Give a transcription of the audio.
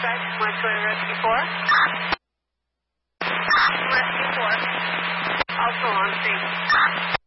Suspect, went to Rescue 4. Rescue 4. Also on scene.